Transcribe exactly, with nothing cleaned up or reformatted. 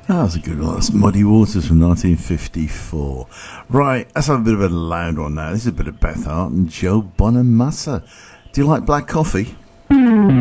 That was a good one. That's Muddy Waters from nineteen fifty-four. Right, let's have a bit of a loud one now. This is a bit of Beth Hart and Joe Bonamassa. Do you like black coffee?